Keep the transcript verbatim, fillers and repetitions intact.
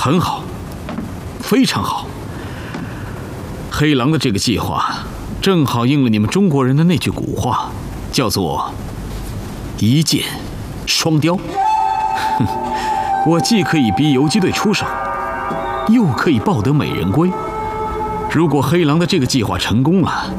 很好，非常好。黑狼的这个计划，正好应了你们中国人的那句古话，叫做“一箭双雕”。哼，我既可以逼游击队出手，又可以抱得美人归。如果黑狼的这个计划成功了，